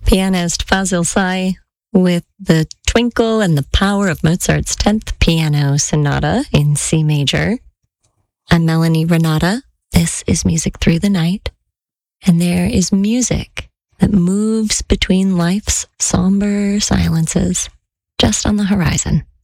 Pianist Fazil Say with the twinkle and the power of Mozart's 10th Piano Sonata in C major. I'm Melanie Renata. This is Music Through the Night. And there is music that moves between life's somber silences just on the horizon.